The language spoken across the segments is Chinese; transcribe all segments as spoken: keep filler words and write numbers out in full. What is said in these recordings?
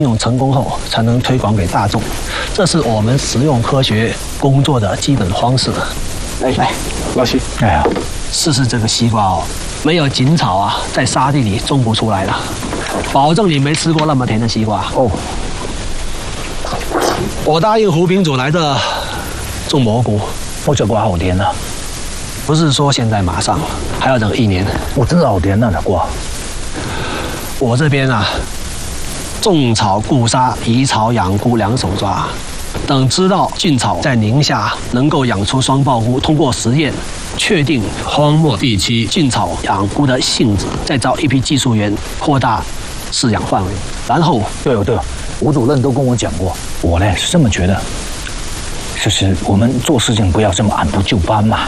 用成功后才能推广给大众，这是我们实用科学工作的基本方式。来来，老徐，哎呀，试试这个西瓜哦，没有锦草啊，在沙地里种不出来的，保证你没吃过那么甜的西瓜哦。我答应胡品主来这种蘑菇， 哦，这瓜好甜啊！ 不是说现在马上，还要等一年。 我、哦、真的好甜啊，这瓜。 我这边啊。 种草、固沙、移草、养菇两手抓。等知道菌草在宁夏能够养出双爆菇，通过实验确定荒漠地区菌草养菇的性质，再招一批技术员，扩大饲养范围。然后， 对哦对哦，吴主任都跟我讲过，我呢是这么觉得，就是我们做事情不要这么按部就班嘛。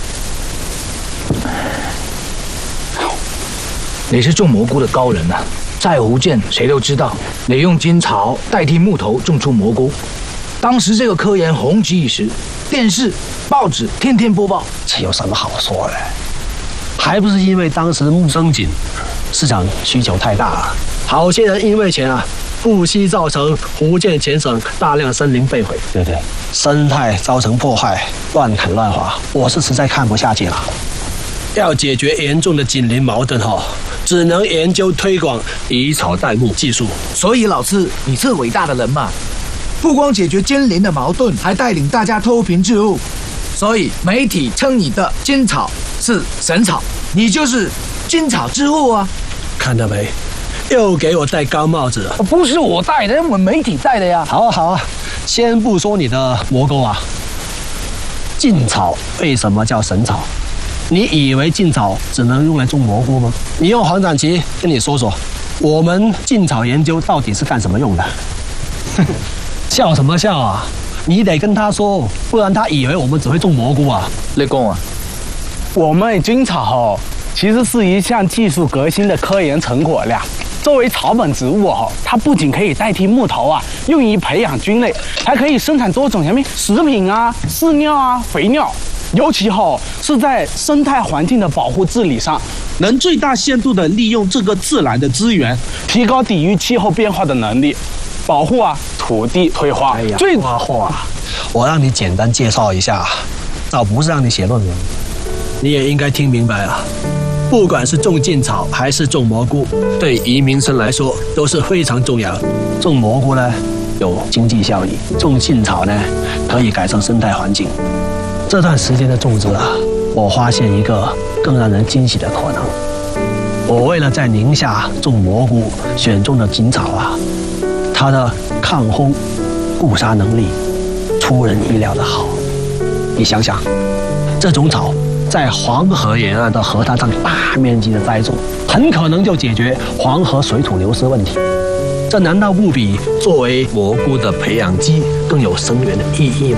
你是种蘑菇的高人啊！ 在福建，谁都知道你用金草代替木头种出蘑菇，当时这个科研红极一时，电视、报纸天天播报。 这有什么好说的？还不是因为当时木生锦市场需求太大了，好些人因为钱啊，不惜造成福建全省大量森林被毁， 对对， 生态造成破坏，乱砍乱伐，我是实在看不下去了。要解决严重的紧邻矛盾哈。 只能研究推广以草代木技术。 所以老师，你是伟大的人嘛，不光解决间邻的矛盾，还带领大家脱贫致富。所以媒体称你的金草是神草，你就是金草之父啊！ 看到没？又给我戴高帽子了。 不是我戴的，我们媒体戴的呀。 好啊好啊，先不说你的蘑菇啊，劲草为什么叫神草？ 你以为劲草只能用来种蘑菇吗？你用黄展琪跟你说说，我们劲草研究到底是干什么用的？笑什么笑啊？你得跟他说，不然他以为我们只会种蘑菇啊。 你讲啊， 我们菌草哦，其实是一项技术革新的科研成果了。作为草本植物哦，它不仅可以代替木头啊，用于培养菌类，还可以生产多种什么食品啊、饲料啊、肥料。 尤其哈是在生态环境的保护治理上，能最大限度地利用这个自然的资源，提高抵御气候变化的能力，保护啊土地退化。 哎呀， 最花花，我让你简单介绍一下，倒不是让你写论文，你也应该听明白了。不管是种劲草还是种蘑菇，对移民生来说都是非常重要的。种蘑菇呢有经济效益，种劲草呢可以改善生态环境。 这段时间的种植啊，我发现一个更让人惊喜的可能。我为了在宁夏种蘑菇，选中的锦草啊，它的抗风、固沙能力出人意料的好。你想想，这种草在黄河沿岸的河滩上大面积的栽种，很可能就解决黄河水土流失问题。这难道不比作为蘑菇的培养基更有深远的意义吗？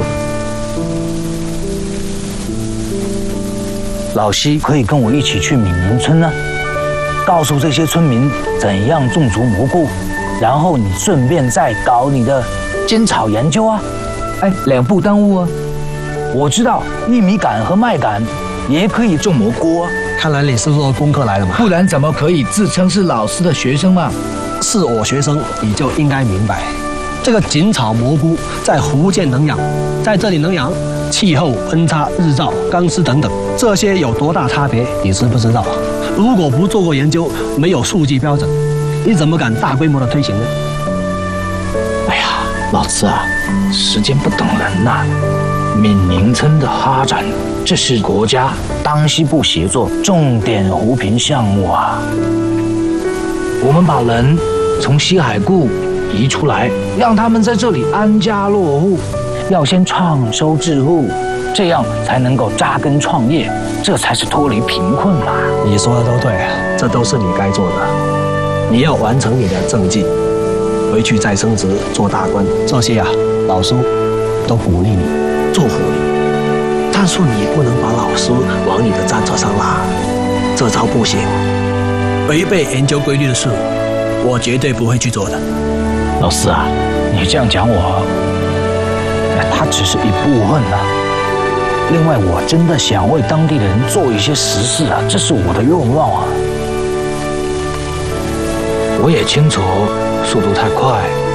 老西可以跟我一起去闽宁村呢，告诉这些村民怎样种植蘑菇，然后你顺便再搞你的金草研究啊，哎，两不耽误啊。我知道玉米杆和麦秆也可以种蘑菇啊。 看来你是做功课来的嘛？ 不然怎么可以自称是老师的学生嘛？ 是我学生，你就应该明白，这个锦草蘑菇在福建能养，在这里能养。 气候、温差、日照、干湿等等，这些有多大差别？你知不知道？如果不做过研究，没有数据标准，你怎么敢大规模的推行呢？ 哎呀，老师啊，时间不等人呐、啊！闽宁村的发展，这是国家当西部协作重点扶贫项目啊。我们把人从西海固移出来，让他们在这里安家落户。 要先创收致富，这样才能够扎根创业，这才是脱离贫困嘛。 你说的都对，这都是你该做的。你要完成你的政绩，回去再升职做大官，这些啊，老师都鼓励你，祝福你。但是你不能把老师往你的战车上拉，这招不行，违背研究规律的事，我绝对不会去做的。 老师啊，你这样讲我。 它只是一部分啊。另外，我真的想为当地的人做一些实事啊，这是我的愿望啊。我也清楚速度太快。